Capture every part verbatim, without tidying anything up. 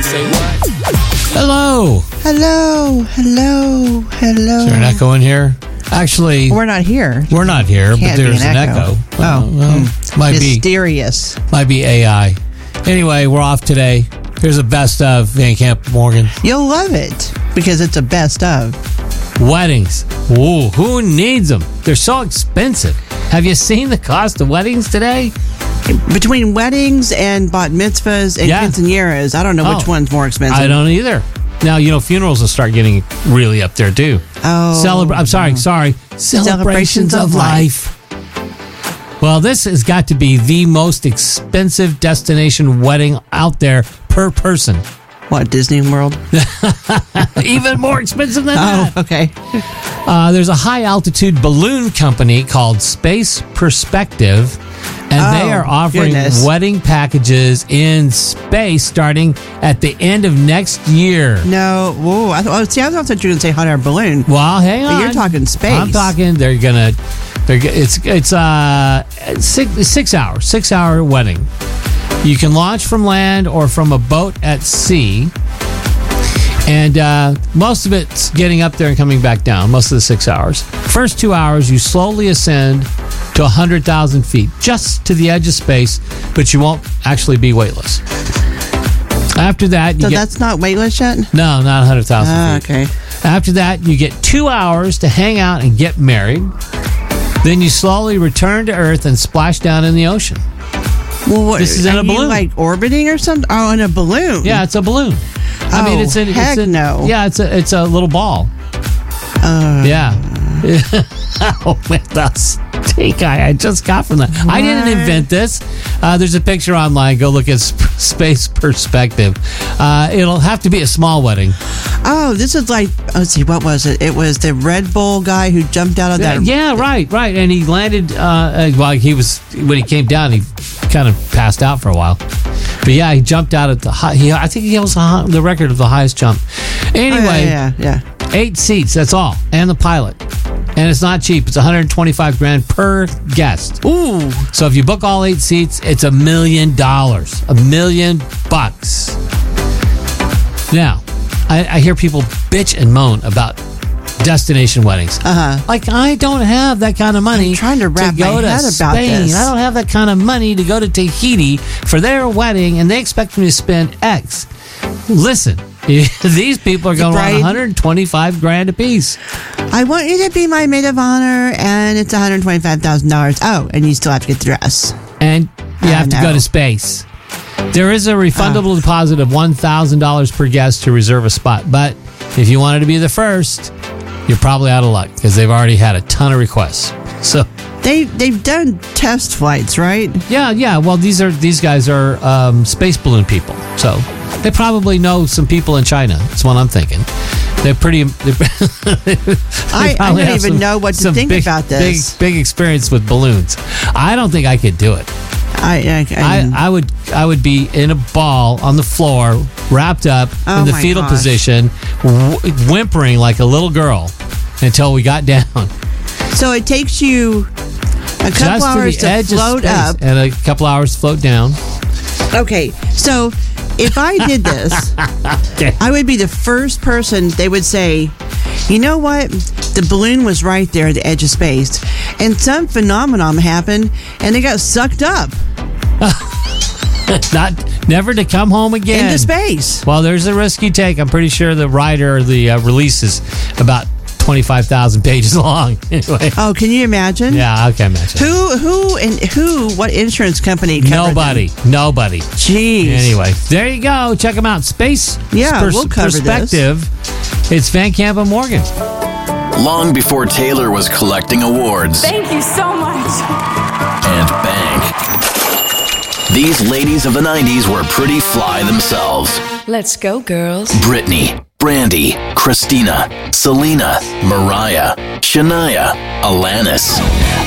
Say what? Hello. Hello. Hello. Hello. Is there an echo in here? Actually, We're not here. we're not here, Can't but be there's an an echo. echo. Oh. Uh, well, Mm. might be Mysterious. might be A I. Anyway, we're off today. Here's a best of Van Camp Morgan. You'll love it because it's a best of. Weddings. Ooh, who needs them? They're so expensive. Have you seen the cost of weddings today? Between weddings and bat mitzvahs and Yeah. quinceañeras, I don't know which Oh. one's more expensive. I don't either. Now, you know, funerals will start getting really up there, too. Oh. Celebra- I'm sorry, sorry. Celebrations, Celebrations of of life. Well, this has got to be the most expensive destination wedding out there per person. What, Disney World? Even more expensive than Oh, that. okay. Uh, there's a high-altitude balloon company called Space Perspective, and Oh, they are offering goodness. wedding packages in space starting at the end of next year. No. Whoa. I thought, oh, see, I thought you were going to say hot air balloon. Well, hang But on. you're talking space. I'm talking. They're gonna. They're. g- It's. It's uh six six hours. Six hour wedding. You can launch from land or from a boat at sea, and uh, most of it's getting up there and coming back down. Most of the six hours. First two hours, you slowly ascend to a hundred thousand feet, just to the edge of space, but you won't actually be weightless. After that, you So get that's not weightless yet? no, not a hundred thousand Ah, feet. okay. After that, you get two hours to hang out and get married. Then you slowly return to Earth and splash down in the ocean. Well, what, This is in are a you, balloon. like orbiting or something? Oh, in a balloon. Yeah, it's a balloon. I mean, Oh, it's a, heck it's a, no. Yeah, it's a it's a little ball. Uh, Yeah. Oh man, that's stink eye I just got from that. I didn't What? invent this. Uh, there's a picture online. Go look at Sp- Space Perspective. Uh, it'll have to be a small wedding. Oh, this is like, let's see, what was it? It was the Red Bull guy who jumped out of that. Yeah, right, right. And he landed. Uh, uh, well, he was when he came down, he kind of passed out for a while. But yeah, he jumped out at the high. He, I think he holds the, hi- the record of the highest jump. Oh, Anyway, yeah, yeah, yeah. eight seats. That's all, and the pilot. And it's not cheap. It's one hundred twenty-five grand per guest. Ooh. So if you book all eight seats, it's a million dollars, a million bucks. Now, I, I hear people bitch and moan about destination weddings. Uh-huh. Like, I don't have that kind of money I'm trying to wrap go my to head about Spain. this. I don't have that kind of money to go to Tahiti for their wedding, and they expect me to spend X. Listen, these people are going Right. on one hundred twenty-five grand a piece. I want you to be my maid of honor, and it's one hundred twenty-five thousand dollars. Oh, and you still have to get the dress. And you I have to go know. to space. There is a refundable deposit of one thousand dollars per guest to reserve a spot. But if you wanted to be the first, you're probably out of luck because they've already had a ton of requests. So, They, they've done test flights, right? yeah, yeah. Well, these are these guys are um, space balloon people. So they probably know some people in China. That's what I'm thinking. They're pretty. They're, they I- I probably don't have even know what to some think big, about this. Big, big experience with balloons. I don't think I could do it. I, I, I, I, I would I would be in a ball on the floor, wrapped up Oh in the my fetal gosh. position, w- whimpering like a little girl until we got down. so it takes you a couple Just hours to the to, edge float of space, up. and a couple hours to float down. Okay, so if I did this, Okay. I would be the first person they would say, you know what? The balloon was right there at the edge of space, and some phenomenon happened, and it got sucked up Not never to come home again. into space. Well, there's a risk you take. I'm pretty sure the rider or the uh, release is about twenty-five thousand pages long. Anyway, Oh, can you imagine? yeah, I can imagine. Who, who, and who? What insurance company? covered Nobody, them? nobody. Jeez. Anyway, there you go. Check them out. Space Yeah, we'll cover this. Perspective. It's Van Camp and Morgan. Long before Taylor was collecting awards Thank you so much. and bank, these ladies of the nineties were pretty fly themselves. Let's go, girls. Britney, Brandy, Christina, Selena, Mariah, Shania, Alanis.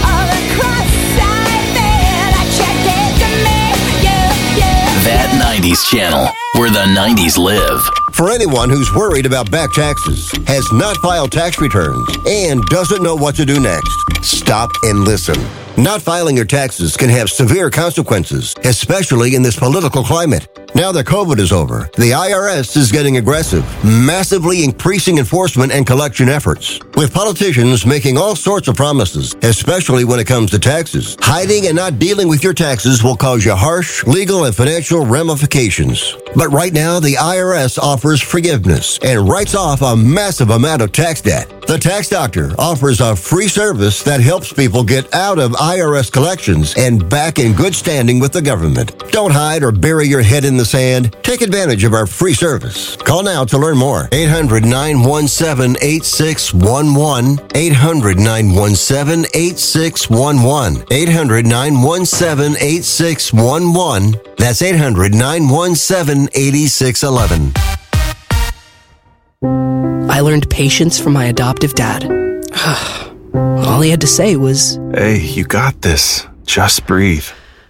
That nineties channel, where the nineties live. For anyone who's worried about back taxes, has not filed tax returns, and doesn't know what to do next, stop and listen. Not filing your taxes can have severe consequences, especially in this political climate. Now, Now that COVID is over, the I R S is getting aggressive, massively increasing enforcement and collection efforts. With politicians making all sorts of promises, especially when it comes to taxes. Hiding and not dealing with your taxes will cause you harsh legal and financial ramifications. But right now, the I R S offers forgiveness and writes off a massive amount of tax debt. The Tax Doctor offers a free service that helps people get out of I R S collections and back in good standing with the government. Don't hide or bury your head in the sand. Take advantage of our free service. Call now to learn more. eight hundred, nine one seven, eight six one one. eight hundred, nine one seven, eight six one one. eight hundred, nine one seven, eight six one one. That's eight hundred, nine one seven, eight six one one. I learned patience from my adoptive dad. All he had to say was, "Hey, you got this. Just breathe."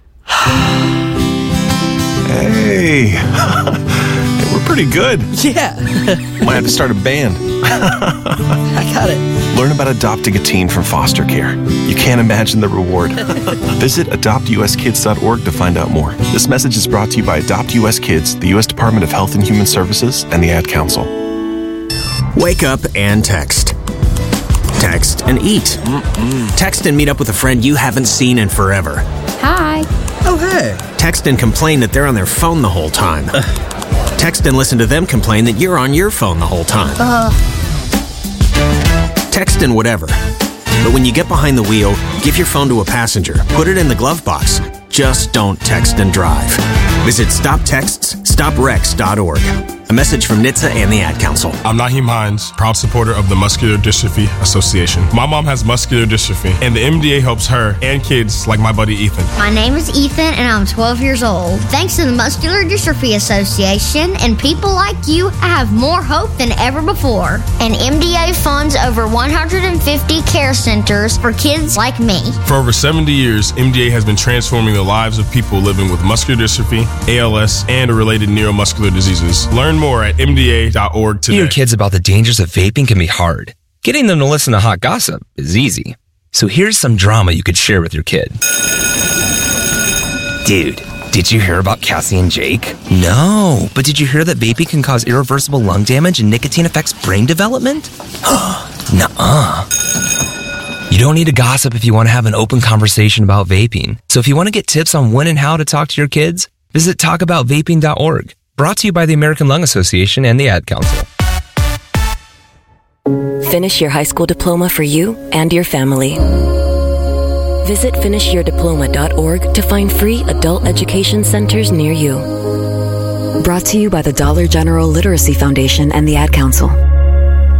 Hey, we're pretty good. Yeah. Might have to start a band. I got it. Learn about adopting a teen from foster care. You can't imagine the reward. Visit adopt u s kids dot org to find out more. This message is brought to you by Adopt U S Kids, the U S Department of Health and Human Services, and the Ad Council. Wake up and text. Text and eat. Mm-mm. Text and meet up with a friend you haven't seen in forever. Hi. Oh, hey. Text and complain that they're on their phone the whole time. Uh. Text and listen to them complain that you're on your phone the whole time. Uh. Text and whatever. But when you get behind the wheel, give your phone to a passenger. Put it in the glove box. Just don't text and drive. Visit stop texts stop wrecks dot org. A message from N H T S A and the Ad Council. I'm Naheem Hines, proud supporter of the Muscular Dystrophy Association. My mom has muscular dystrophy, and the M D A helps her and kids like my buddy Ethan. My name is Ethan, and I'm twelve years old. Thanks to the Muscular Dystrophy Association and people like you, I have more hope than ever before. And M D A funds over one hundred fifty care centers for kids like me. For over seventy years, M D A has been transforming the lives of people living with muscular dystrophy, A L S, and related neuromuscular diseases. Learn more at M D A dot org today. Teaching your kids about the dangers of vaping can be hard. Getting them to listen to hot gossip is easy. So here's some drama you could share with your kid. Dude, did you hear about Cassie and Jake? No, but did you hear that vaping can cause irreversible lung damage and nicotine affects brain development? Nuh-uh. You don't need to gossip if you want to have an open conversation about vaping. So if you want to get tips on when and how to talk to your kids, visit talk about vaping dot org. Brought to you by the American Lung Association and the Ad Council. Finish your high school diploma for you and your family. Visit finish your diploma dot org to find free adult education centers near you. Brought to you by the Dollar General Literacy Foundation and the Ad Council.